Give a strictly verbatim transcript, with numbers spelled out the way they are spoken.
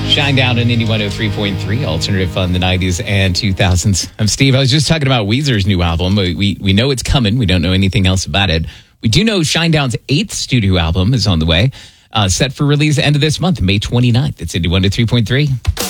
Shine Down in Indy one oh three point three, alternative fun, the nineties and two thousands. I'm Steve. I was just talking about Weezer's new album. We, we we know it's coming. We don't know anything else about it. We do know Shine Down's eighth studio album is on the way, uh, set for release end of this month, May twenty-ninth. It's Indy one oh three point three.